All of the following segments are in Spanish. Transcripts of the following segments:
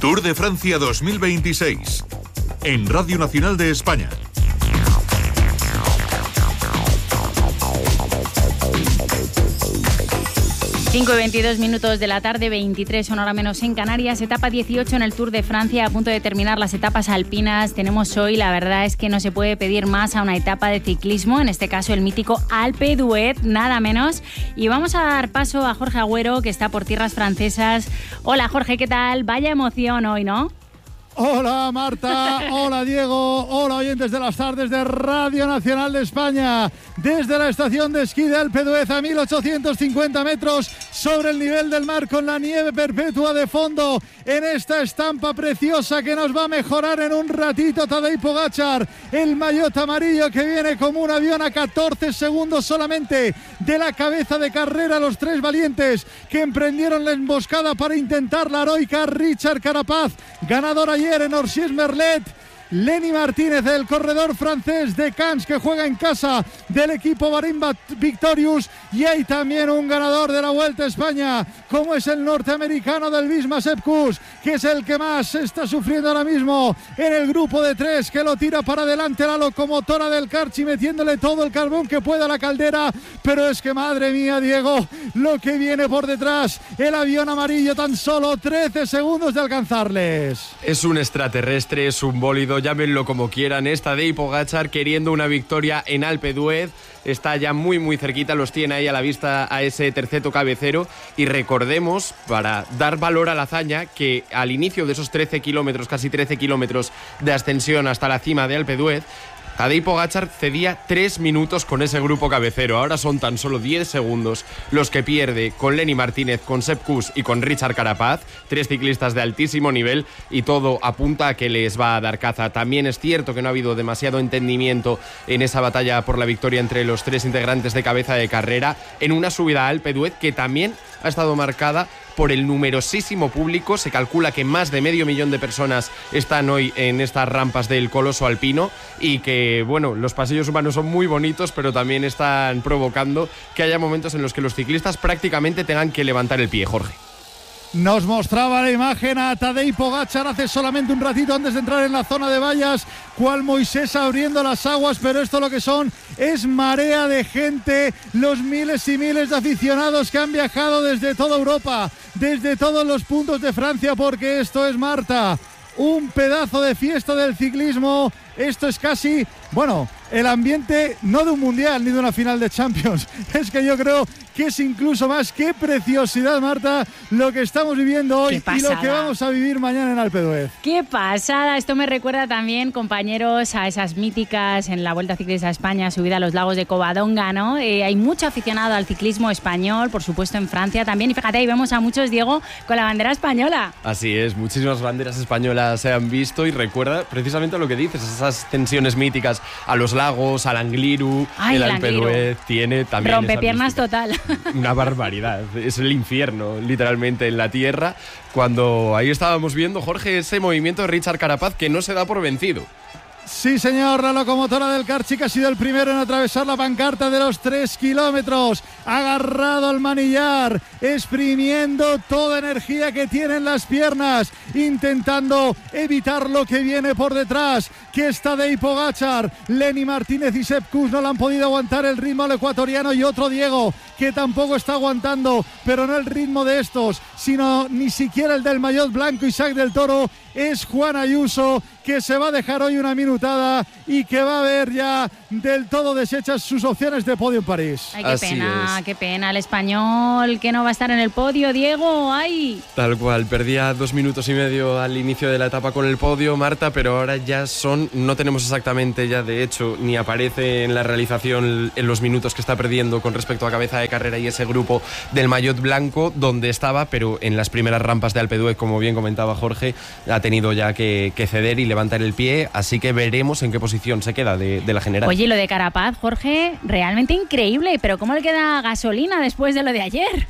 Tour de Francia 2026 en Radio Nacional de España. Cinco y 22 minutos de la tarde, 23 una hora menos en Canarias, etapa 18 en el Tour de Francia, a punto de terminar las etapas alpinas. Tenemos hoy, la verdad es que no se puede pedir más a una etapa de ciclismo, en este caso el mítico Alpe d'Huez, nada menos. Y vamos a dar paso a Jorge Agüero, que está por tierras francesas. Hola Jorge, ¿qué tal? Vaya emoción hoy, ¿no? Hola Marta, hola Diego, hola oyentes de las tardes de Radio Nacional de España. Desde la estación de esquí de Alpe d'Huez a 1850 metros sobre el nivel del mar, con la nieve perpetua de fondo, en esta estampa preciosa que nos va a mejorar en un ratito Tadej Pogačar, el maillot amarillo que viene como un avión a 14 segundos solamente de la cabeza de carrera. Los tres valientes que emprendieron la emboscada para intentar la heroica Richard Carapaz, ganador ayer en Orsières-Merlet. Lenny Martínez, el corredor francés de Cannes, que juega en casa del equipo Bahrein Victorious, y hay también un ganador de la Vuelta a España, como es el norteamericano del Visma Sepp Kuss, que es el que más está sufriendo ahora mismo en el grupo de tres, que lo tira para adelante la locomotora del Karchi, metiéndole todo el carbón que pueda a la caldera. Pero es que, madre mía, Diego, lo que viene por detrás, el avión amarillo, tan solo 13 segundos de alcanzarles. Es un extraterrestre, es un bólido, llámenlo como quieran. Está Tadej Pogačar queriendo una victoria en Alpe d'Huez. Está ya muy muy cerquita, los tiene ahí a la vista a ese terceto cabecero. Y recordemos, para dar valor a la hazaña, que al inicio de esos 13 kilómetros, casi 13 kilómetros de ascensión hasta la cima de Alpe d'Huez, Tadej Pogačar cedía 3 minutos con ese grupo cabecero. Ahora son tan solo 10 segundos los que pierde con Lenny Martínez, con Sepp Kuss y con Richard Carapaz, tres ciclistas de altísimo nivel, y todo apunta a que les va a dar caza. También es cierto que no ha habido demasiado entendimiento en esa batalla por la victoria entre los tres integrantes de cabeza de carrera, en una subida a Alpe d'Huez que también ha estado marcada por el numerosísimo público. Se calcula que más de 500.000 de personas están hoy en estas rampas del Coloso Alpino, y que, bueno, los pasillos humanos son muy bonitos, pero también están provocando que haya momentos en los que los ciclistas prácticamente tengan que levantar el pie, Jorge. Nos mostraba la imagen a Tadej Pogačar hace solamente un ratito antes de entrar en la zona de vallas, cual Moisés abriendo las aguas, pero esto lo que son es marea de gente, los miles y miles de aficionados que han viajado desde toda Europa, desde todos los puntos de Francia, porque esto es, Marta, un pedazo de fiesta del ciclismo. Esto es casi, bueno, el ambiente no de un mundial ni de una final de Champions. Es que yo creo que es incluso más. Qué preciosidad, Marta, lo que estamos viviendo hoy y lo que vamos a vivir mañana en Alpe d'Huez. ¡Qué pasada! Esto me recuerda también, compañeros, a esas míticas en la Vuelta Ciclista a España, subida a los lagos de Covadonga, ¿no? Hay mucho aficionado al ciclismo español, por supuesto en Francia también. Y fíjate, ahí vemos a muchos, Diego, con la bandera española. Así es, muchísimas banderas españolas se han visto, y recuerda precisamente lo que dices, esas tensiones míticas a los lagos, al Angliru. Ay, el Alpe d'Huez tiene también rompepiernas total. Una barbaridad, es el infierno literalmente en la tierra, cuando ahí estábamos viendo, Jorge, ese movimiento de Richard Carapaz que no se da por vencido. Sí, señor, la locomotora del Karchi, que ha sido el primero en atravesar la pancarta de los 3 kilómetros, agarrado al manillar, exprimiendo toda energía que tiene en las piernas, intentando evitar lo que viene por detrás, que está Tadej Pogačar. Lenny Martínez y Sepp Kuss no le han podido aguantar el ritmo al ecuatoriano, y otro Diego que tampoco está aguantando, pero no el ritmo de estos, sino ni siquiera el del maillot blanco Isaac del Toro, es Juan Ayuso, que se va a dejar hoy una minutada y que va a ver ya del todo deshechas sus opciones de podio en París. Ay, qué pena, el español que no va a estar en el podio, Diego, ¡ay! Tal cual, perdía 2 minutos y medio al inicio de la etapa con el podio, Marta, pero ahora ya no tenemos exactamente, ya de hecho, ni aparece en la realización en los minutos que está perdiendo con respecto a cabeza de carrera y ese grupo del maillot blanco donde estaba, pero en las primeras rampas de Alpe d'Huez, como bien comentaba Jorge, ha tenido ya que ceder y levantar el pie, así que veremos en qué posición se queda de la general. Oye, lo de Carapaz, Jorge, realmente increíble, pero ¿cómo le queda gasolina después de lo de ayer?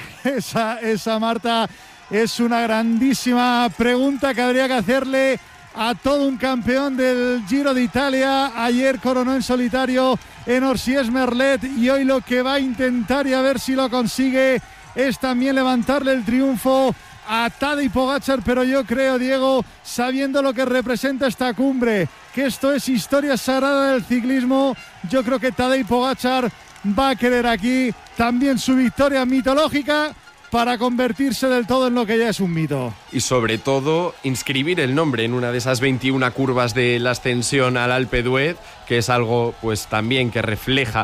Esa, Marta, es una grandísima pregunta que habría que hacerle a todo un campeón del Giro de Italia. Ayer coronó en solitario en Orsières-Merlet, y hoy lo que va a intentar, y a ver si lo consigue, es también levantarle el triunfo a Tadej Pogačar, pero yo creo, Diego, sabiendo lo que representa esta cumbre, que esto es historia sagrada del ciclismo, yo creo que Tadej Pogačar va a querer aquí también su victoria mitológica para convertirse del todo en lo que ya es un mito. Y sobre todo, inscribir el nombre en una de esas 21 curvas de la ascensión al Alpe d'Huez, que es algo pues también que refleja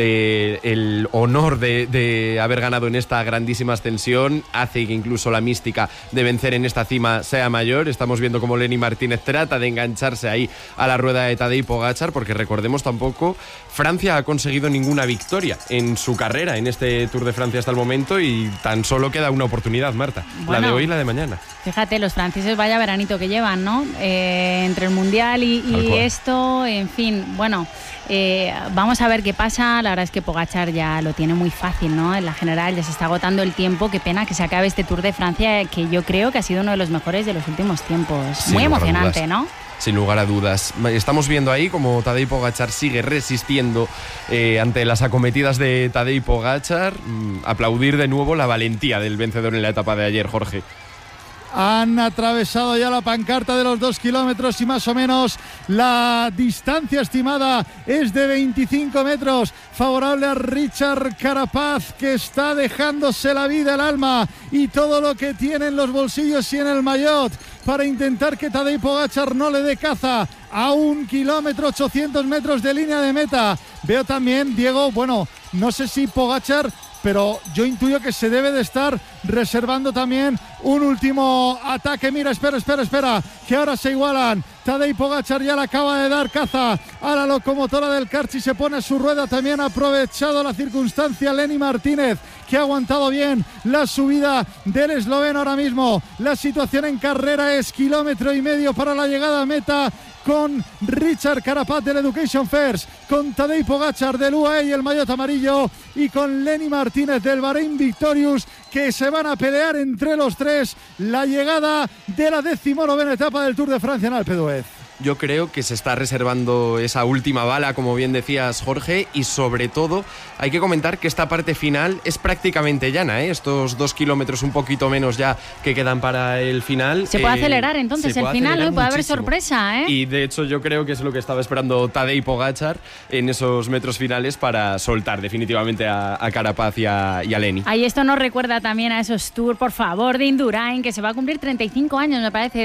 el honor de haber ganado en esta grandísima ascensión, hace que incluso la mística de vencer en esta cima sea mayor. Estamos viendo cómo Lenny Martínez trata de engancharse ahí a la rueda de Tadej Pogačar, porque recordemos tampoco, Francia ha conseguido ninguna victoria en su carrera en este Tour de Francia hasta el momento y tan solo queda una oportunidad, Marta, la de hoy y la de mañana. Fíjate, los franceses vaya veranito que llevan, ¿no? Entre el Mundial y esto, en fin, bueno, vamos a ver qué pasa. La verdad es que Pogačar ya lo tiene muy fácil, ¿no? En la general ya se está agotando el tiempo. Qué pena que se acabe este Tour de Francia, que yo creo que ha sido uno de los mejores de los últimos tiempos. Muy emocionante, ¿no? Sin lugar a dudas. Estamos viendo ahí como Tadej Pogačar sigue resistiendo ante las acometidas de Tadej Pogačar. Aplaudir de nuevo la valentía del vencedor en la etapa de ayer, Jorge. Han atravesado ya la pancarta de los 2 kilómetros y más o menos la distancia estimada es de 25 metros. Favorable a Richard Carapaz, que está dejándose la vida, el alma y todo lo que tiene en los bolsillos y en el maillot para intentar que Tadej Pogačar no le dé caza a 1 kilómetro 800 metros de línea de meta. Veo también, Diego, bueno, no sé si Pogačar, pero yo intuyo que se debe de estar reservando también un último ataque. Mira, espera, que ahora se igualan. Tadej Pogačar ya le acaba de dar caza a la locomotora del Karch y se pone a su rueda. También ha aprovechado la circunstancia Lenny Martínez, que ha aguantado bien la subida del esloveno ahora mismo. La situación en carrera es 1,5 kilómetros para la llegada a meta, con Richard Carapaz del Education First, con Tadej Pogačar del UAE y el maillot amarillo, y con Lenny Martínez del Bahrein Victorious, que se van a pelear entre los tres la llegada de la 19ª etapa del Tour de Francia en Alpe d'Huez. Yo creo que se está reservando esa última bala, como bien decías, Jorge, y sobre todo hay que comentar que esta parte final es prácticamente llana, ¿eh? Estos 2 kilómetros, un poquito menos ya, que quedan para el final. Se puede acelerar entonces el final, ¿no? Puede haber sorpresa, ¿eh? Y de hecho yo creo que es lo que estaba esperando Tadej Pogačar en esos metros finales para soltar definitivamente a Carapaz y a Lenny. Ahí esto nos recuerda también a esos Tours, por favor, de Indurain, que se va a cumplir 35 años, me parece,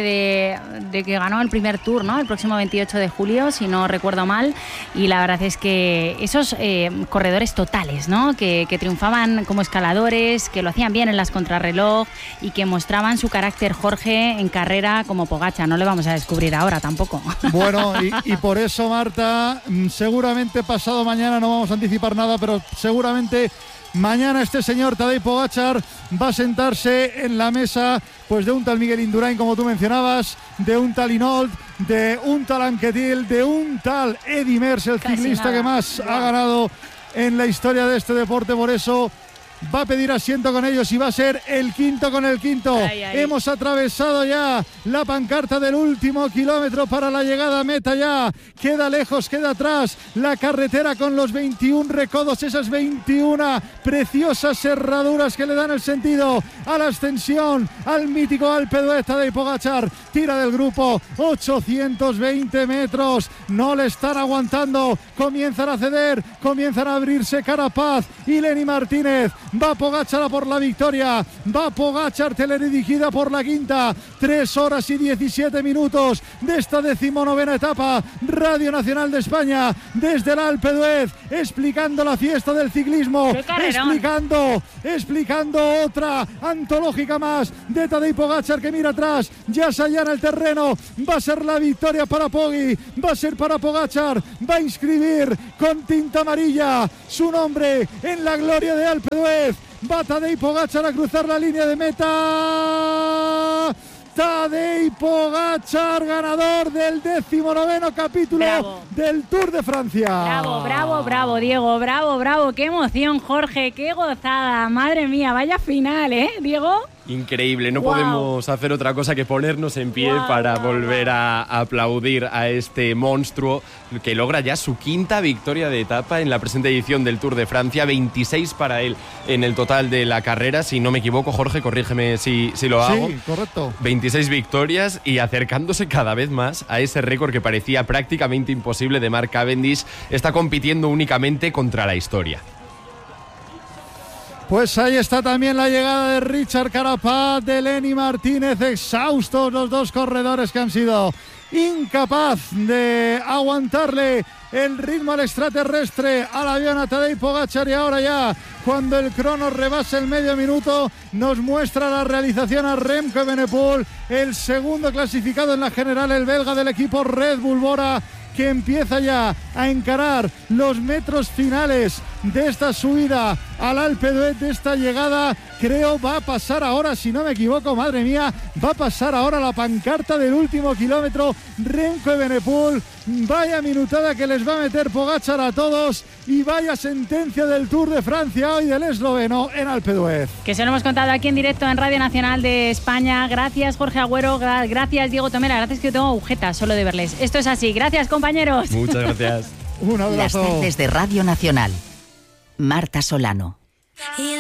de que ganó el primer Tour, ¿no? El próximo 28 de julio, si no recuerdo mal, y la verdad es que esos corredores totales, ¿no? Que triunfaban como escaladores, que lo hacían bien en las contrarreloj y que mostraban su carácter, Jorge, en carrera como Pogačar. No le vamos a descubrir ahora tampoco. Bueno, y por eso, Marta, seguramente pasado mañana, no vamos a anticipar nada, pero seguramente mañana este señor Tadej Pogačar va a sentarse en la mesa pues de un tal Miguel Indurain, como tú mencionabas, de un tal Hinault, de un tal Anquetil, de un tal Eddy Merckx, el ciclista que más ha ganado en la historia de este deporte. Por eso va a pedir asiento con ellos y va a ser el quinto con el quinto. Hemos atravesado ya la pancarta del último kilómetro para la llegada a meta ya. Queda lejos, queda atrás la carretera con los 21 recodos, esas 21 preciosas herraduras que le dan el sentido a la ascensión, al mítico Alpe d'Huez. Tadej Pogačar tira del grupo, 820 metros, no le están aguantando, comienzan a ceder, comienzan a abrirse Carapaz y Lenny Martínez. Va Pogačar por la victoria, va Pogačar, teledirigida por la quinta. 3 horas y 17 minutos de esta 19ª etapa. Radio Nacional de España desde el Alpe d'Huez, explicando la fiesta del ciclismo, explicando otra antológica más de Tadej Pogačar, que mira atrás, ya se allana el terreno. Va a ser la victoria para Poggi, va a ser para Pogačar, va a inscribir con tinta amarilla su nombre en la gloria de Alpe d'Huez. Va Tadej Pogačar a cruzar la línea de meta. Tadej Pogačar, ganador del 19º capítulo del Tour de Francia. Bravo, Diego, bravo. Qué emoción, Jorge, qué gozada. Madre mía, vaya final, ¿eh, Diego? Increíble, no podemos hacer otra cosa que ponernos en pie para volver a aplaudir a este monstruo que logra ya su 5ª victoria de etapa en la presente edición del Tour de Francia, 26 para él en el total de la carrera, si no me equivoco, Jorge, corrígeme si lo hago. Sí, correcto. 26 victorias y acercándose cada vez más a ese récord que parecía prácticamente imposible de Mark Cavendish, está compitiendo únicamente contra la historia. Pues ahí está también la llegada de Richard Carapaz, de Lenny Martínez, exhaustos los dos corredores que han sido incapaz de aguantarle el ritmo al extraterrestre al avión a Tadej Pogačar, y ahora ya cuando el crono rebasa el medio minuto nos muestra la realización a Remco Evenepoel, el segundo clasificado en la general, el belga del equipo Red Bull Bora, que empieza ya a encarar los metros finales de esta subida al Alpe d'Huez, de esta llegada. Creo va a pasar ahora, si no me equivoco, madre mía, va a pasar ahora la pancarta del último kilómetro. Remco Evenepoel, vaya minutada que les va a meter Pogačar a todos, y vaya sentencia del Tour de Francia hoy del esloveno en Alpe d'Huez. Que se lo hemos contado aquí en directo en Radio Nacional de España. Gracias, Jorge Agüero, gracias, Diego Tomera, gracias, que yo tengo agujetas solo de verles. Esto es así, gracias, compañeros. Muchas gracias. Un abrazo. Las tardes de Radio Nacional. Marta Solano.